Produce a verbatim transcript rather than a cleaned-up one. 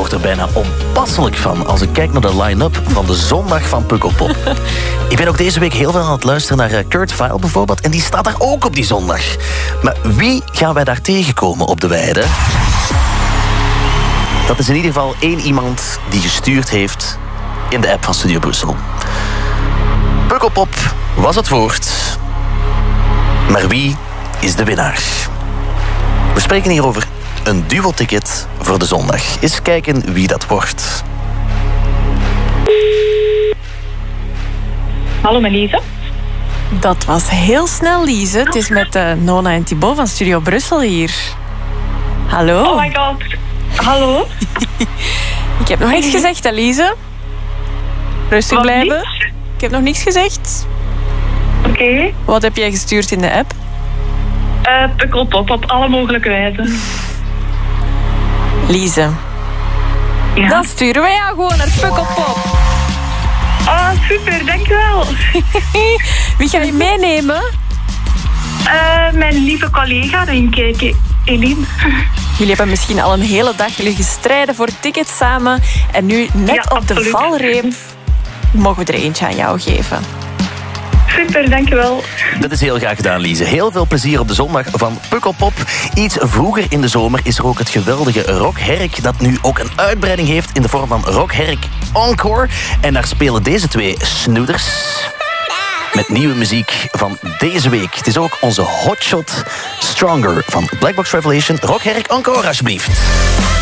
word er bijna onpasselijk van als ik kijk naar de line-up van de zondag van Pukkelpop. Ik ben ook deze week heel veel aan het luisteren naar Kurt Vile bijvoorbeeld. En die staat daar ook op die zondag. Maar wie gaan wij daar tegenkomen op de weide? Dat is in ieder geval één iemand die gestuurd heeft in de app van Studio Brussel. Pukkelpop was het woord. Maar wie is de winnaar? We spreken hier over een duo-ticket voor de zondag. Eens kijken wie dat wordt. Hallo, met Lise. Dat was heel snel, Lise. Het is met uh, Nona en Thibaut van Studio Brussel hier. Hallo. Oh my god. Hallo. Ik heb nog niks gezegd, hè, Lise? Rustig Wat blijven. niet? Ik heb nog niks gezegd. Oké. Okay. Wat heb jij gestuurd in de app? Uh, Pukkelpop op alle mogelijke wijzen. Lise. Ja. Dan sturen wij jou gewoon naar Pukkelpop. Oh, super, dankjewel. Wie ga je meenemen? Uh, mijn lieve collega, denk ik, Eline. Jullie hebben misschien al een hele dag liggen strijden voor tickets samen. En nu, net ja, op absoluut. de valreep, mogen we er eentje aan jou geven. Super, dankjewel. Dat is heel graag gedaan, Lise. Heel veel plezier op de zondag van Pukkelpop. Iets vroeger in de zomer is er ook het geweldige Rock Herk, dat nu ook een uitbreiding heeft in de vorm van Rock Herk Encore. En daar spelen deze twee snoeders met nieuwe muziek van deze week. Het is ook onze hotshot Stronger van Black Box Revelation. Rock Herk Encore, alsjeblieft.